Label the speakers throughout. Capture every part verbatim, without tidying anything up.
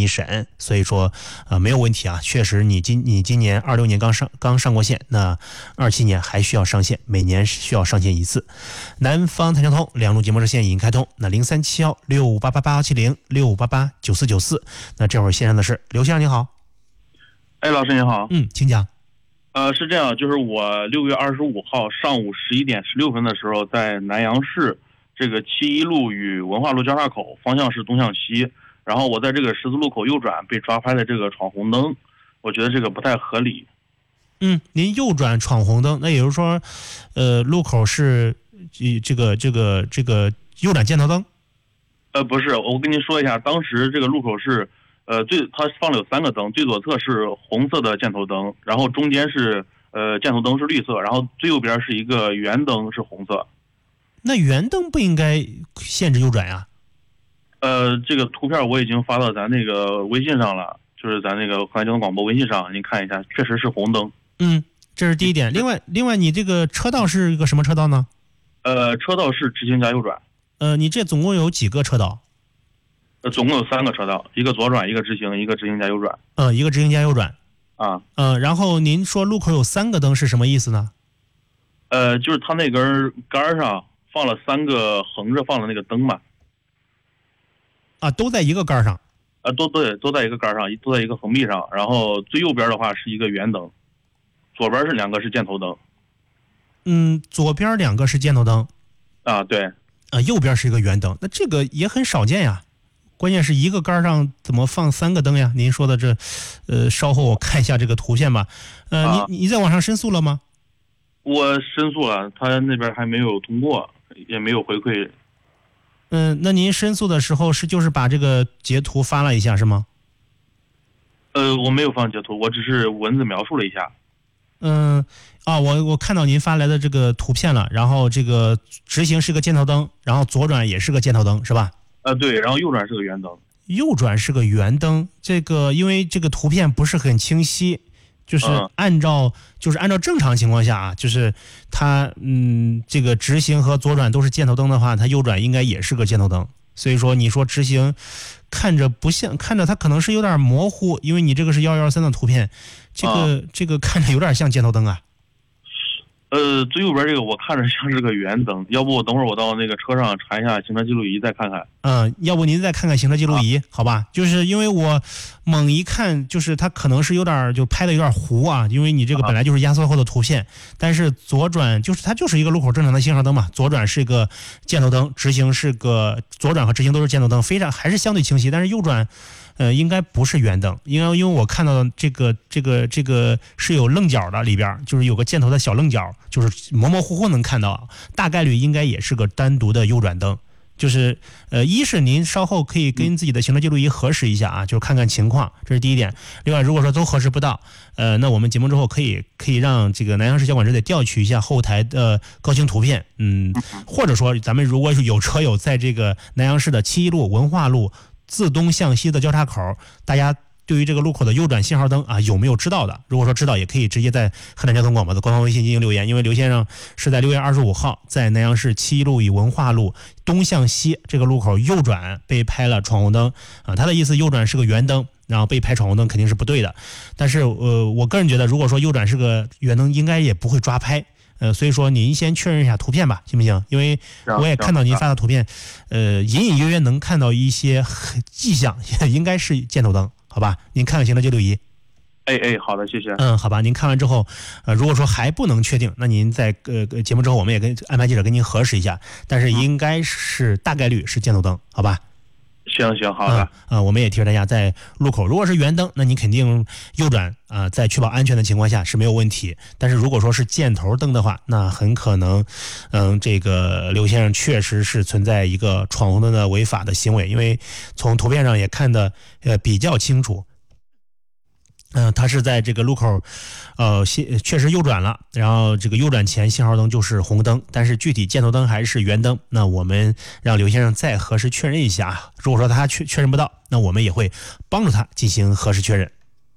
Speaker 1: 一审，所以说呃没有问题啊。确实你今你今年二六年刚上刚上过线，那二七年还需要上线，每年需要上线一次。南方财经通两路节目热线已经开通，那零三七幺六五八八八幺七零六五八八九四九四。那这会儿线上的是刘先生，你好。
Speaker 2: 哎，老师你好。
Speaker 1: 嗯，请讲。
Speaker 2: 呃，是这样，就是我六月二十五号上午十一点十六分的时候，在南阳市这个七一路与文化路交叉口，方向是东向西，然后我在这个十字路口右转被抓拍的这个闯红灯，我觉得这个不太合理。
Speaker 1: 嗯，您右转闯红灯，那也就是说，呃，路口是这个这个这个右转箭头灯？
Speaker 2: 呃，不是，我跟您说一下，当时这个路口是。呃，最它放了有三个灯，最左侧是红色的箭头灯，然后中间是呃箭头灯是绿色，然后最右边是一个圆灯是红色。
Speaker 1: 那圆灯不应该限制右转呀？
Speaker 2: 呃，这个图片我已经发到咱那个微信上了，就是咱那个河南交通广播微信上，您看一下，确实是红灯。
Speaker 1: 嗯，这是第一点。另外，另外你这个车道是一个什么车道呢？
Speaker 2: 呃，车道是直行加右转。
Speaker 1: 呃，你这总共有几个车道？
Speaker 2: 呃，总共有三个车道，一个左转，一个直行，一个直行加右转。
Speaker 1: 呃，一个直行加右转。
Speaker 2: 啊。
Speaker 1: 呃，然后您说路口有三个灯是什么意思呢？
Speaker 2: 呃，就是它那根杆上放了三个横着放的那个灯嘛。
Speaker 1: 啊，都在一个杆上。
Speaker 2: 啊，都对，都在一个杆上，都在一个横壁上。然后最右边的话是一个圆灯，左边是两个是箭头灯。
Speaker 1: 嗯，左边两个是箭头灯。
Speaker 2: 啊，对。
Speaker 1: 啊，右边是一个圆灯，那这个也很少见呀。关键是一个杆上怎么放三个灯呀？您说的这，呃，稍后我看一下这个图片吧。呃，
Speaker 2: 啊、
Speaker 1: 你你在网上申诉了吗？
Speaker 2: 我申诉了，他那边还没有通过，也没有回馈。
Speaker 1: 嗯，那您申诉的时候是就是把这个截图发了一下是吗？
Speaker 2: 呃，我没有放截图，我只是文字描述了一下。
Speaker 1: 嗯，啊，我我看到您发来的这个图片了，然后这个直行是个箭头灯，然后左转也是个箭头灯，是吧？
Speaker 2: 呃，对，然后右转是个圆灯。
Speaker 1: 右转是个圆灯，这个因为这个图片不是很清晰，就是按照、嗯、就是按照正常情况下啊，就是它嗯这个直行和左转都是箭头灯的话，它右转应该也是个箭头灯。所以说你说直行看着不像，看着它可能是有点模糊，因为你这个是幺幺三的图片，这个、啊、这个看着有点像箭头灯啊。
Speaker 2: 呃，最右边这个我看着像是个圆灯，要不我等会儿我到那个车上查一下行车记录仪再看看。
Speaker 1: 嗯，要不您再看看行车记录仪，啊、好吧？就是因为我猛一看，就是它可能是有点就拍的有点糊啊，因为你这个本来就是压缩后的图片，啊、但是左转就是它就是一个路口正常的信号灯嘛，左转是一个箭头灯，直行是个左转和直行都是箭头灯，非常还是相对清晰，但是右转。呃，应该不是圆灯，因为因为我看到这个这个这个是有棱角的，里边就是有个箭头的小棱角，就是模模糊糊能看到，大概率应该也是个单独的右转灯。就是呃，一是您稍后可以跟自己的行车记录仪核实一下啊，就是看看情况，这是第一点。另外，如果说都核实不到，呃，那我们节目之后可以可以让这个南阳市交管支得调取一下后台的高清图片，嗯，或者说咱们如果是有车友在这个南阳市的七一路、文化路。自东向西的交叉口，大家对于这个路口的右转信号灯啊有没有知道的？如果说知道，也可以直接在河南交通广播的官方微信进行留言。因为刘先生是在六月二十五号在南阳市七一路与文化路东向西这个路口右转被拍了闯红灯啊，他的意思右转是个圆灯，然后被拍闯红灯肯定是不对的。但是呃，我个人觉得，如果说右转是个圆灯，应该也不会抓拍。呃，所以说您先确认一下图片吧，行不行？因为我也看到您发的图片，呃，隐隐约约能看到一些迹象，应该是箭头灯，好吧？您看看行车记录仪。
Speaker 2: 哎哎，好的，谢谢。
Speaker 1: 嗯，好吧，您看完之后，呃，如果说还不能确定，那您在呃节目之后，我们也跟安排记者跟您核实一下，但是应该是大概率是箭头灯，好吧？
Speaker 2: 行行，好的。啊、
Speaker 1: 嗯呃，我们也提示大家，在路口如果是圆灯，那你肯定右转啊、呃，在确保安全的情况下是没有问题。但是如果说是箭头灯的话，那很可能，嗯，这个刘先生确实是存在一个闯红灯的违法的行为，因为从图片上也看得呃比较清楚。嗯、呃，他是在这个路口，呃，确实右转了，然后这个右转前信号灯就是红灯，但是具体箭头灯还是圆灯，那我们让刘先生再核实确认一下。如果说他确确认不到，那我们也会帮助他进行核实确认。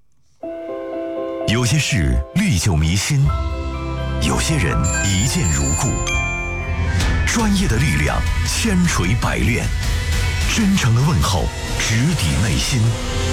Speaker 3: 有些事历久弥新，有些人一见如故，专业的力量千锤百炼，真诚的问候直抵内心。